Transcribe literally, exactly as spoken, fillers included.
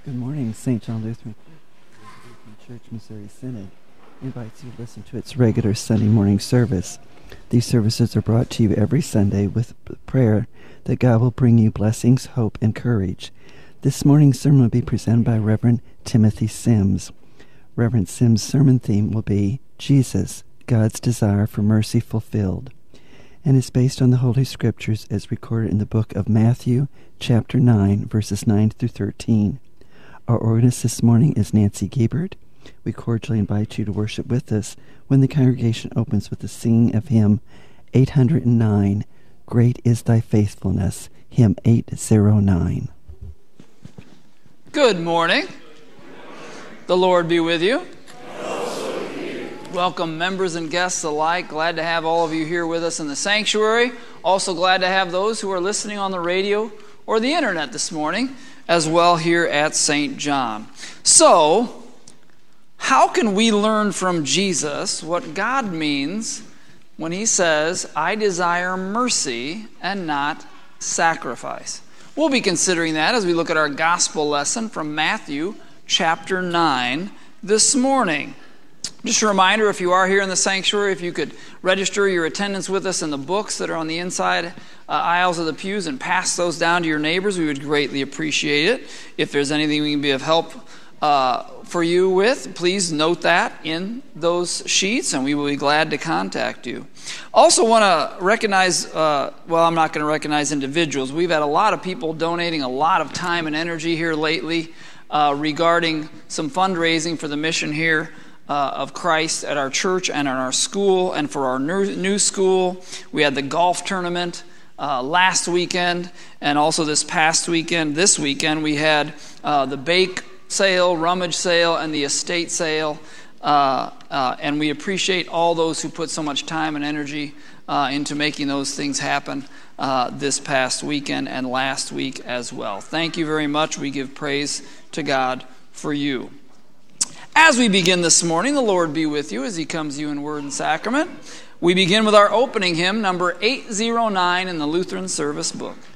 Good morning. Saint John Lutheran Church, Missouri Synod invites you to listen to its regular Sunday morning service. These services are brought to you every Sunday with prayer that God will bring you blessings, hope, and courage. This morning's sermon will be presented by Reverend Timothy Sims. Reverend Sims' sermon theme will be Jesus, God's Desire for Mercy Fulfilled, and is based on the Holy Scriptures as recorded in the book of Matthew, chapter nine, verses nine through thirteen. Our organist this morning is Nancy Giebert. We cordially invite you to worship with us when the congregation opens with the singing of hymn eight hundred nine, Great is Thy Faithfulness, hymn eight oh nine. Good morning. The Lord be with you. Welcome members and guests alike. Glad to have all of you here with us in the sanctuary. Also glad to have those who are listening on the radio or the internet this morning as well here at Saint John. So, how can we learn from Jesus what God means when he says, I desire mercy and not sacrifice? We'll be considering that as we look at our gospel lesson from Matthew chapter nine this morning. Just a reminder, if you are here in the sanctuary, if you could register your attendance with us in the books that are on the inside uh, aisles of the pews and pass those down to your neighbors, we would greatly appreciate it. If there's anything we can be of help uh, for you with, please note that in those sheets, and we will be glad to contact you. Also want to recognize, uh, well, I'm not going to recognize individuals. We've had a lot of people donating a lot of time and energy here lately uh, regarding some fundraising for the mission here Uh, of Christ at our church and in our school, and for our new, new school. We had the golf tournament uh, last weekend, and also this past weekend. This weekend we had uh, the bake sale, rummage sale, and the estate sale, uh, uh, and we appreciate all those who put so much time and energy uh, into making those things happen uh, this past weekend and last week as well. Thank you very much. We give praise to God for you. As we begin this morning, the Lord be with you as he comes to you in word and sacrament. We begin with our opening hymn, number eight oh nine in the Lutheran Service Book.